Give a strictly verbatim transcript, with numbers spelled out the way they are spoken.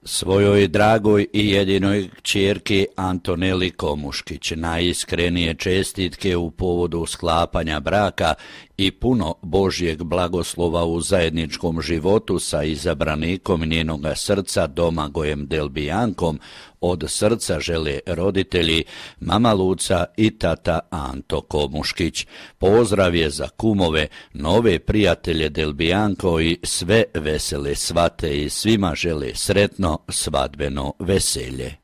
Svojoj dragoj i jedinoj kćerki Antoneli Komuškić najiskrenije čestitke u povodu sklapanja braka i puno Božjeg blagoslova u zajedničkom životu sa izabranikom njenoga srca Domagojem Delbijankom od srca žele roditelji, mama Luca i tata Anto Komuškić. Pozdrav je za kumove, nove prijatelje Delbijanko i sve vesele svate i svima žele sretno svadbeno veselje.